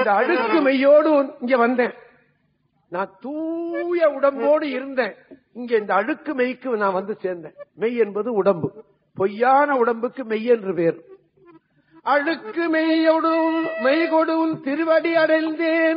இந்த அழுக்கு மெய்யோடு இங்க வந்தேன். நான் தூய உடம்போடு இருந்தேன். இங்க இந்த அழுக்கு மெய்க்கு நான் வந்து சேர்ந்தேன். மெய் என்பது உடம்பு. பொய்யான உடம்புக்கு மெய் என்று பேர். அழுக்கு மெய்யோடு மெய் கொடு திருவடி அடைந்தேன்.